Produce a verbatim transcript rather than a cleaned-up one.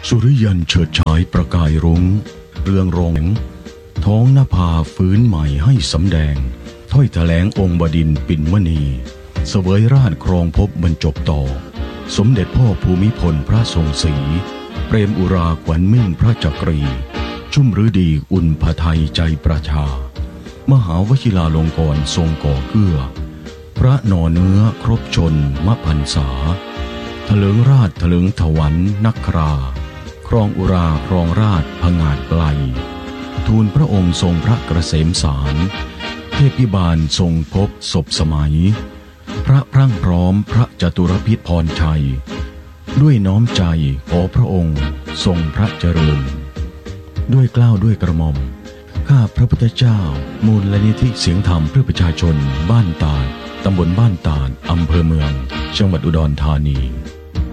สุริยันเฉิดฉายประกายรุ้งเรืองรองท้องนภาฟื้นใหม่ให้สำแดงถ้อยแถลงองค์บดินทร์ปิ่นมณีเสวยราชครองภพบรรจบต่อสมเด็จพ่อภูมิพลพระทรงศรีเปรมอุราขวัญมิ่งพระจักรีชุ่มฤดีอุ่นพไทยใจประชามหาวชิราลงกรณ์ทรงก่อเกื้อพระหน่อเนื้อครบชนมพรรษาทะเลิงราชทะเลิงถวันนักคราครองอุราครองราชผงาดไกลทูลพระองค์ทรงพระเกษมสารเทพพิบาลทรงพบศพสมัยพระพรั่งพร้อมพระจตุรพิธพรชัยด้วยน้อมใจขอพระองค์ทรงพระเจริญด้วยเกล้าด้วยกระหม่อมข้าพระพุทธเจ้ามูลนิธิเสียงธรรมเพื่อประชาชนบ้านตาดตำบลบ้านตาดอำเภอเมืองจังหวัดอุดรธานี